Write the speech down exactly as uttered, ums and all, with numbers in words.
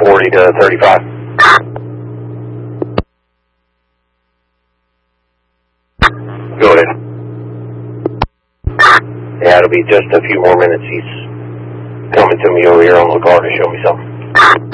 forty to thirty-five. Go ahead. Yeah, it'll be just a few more minutes. He's coming to me over here on the car to show me something.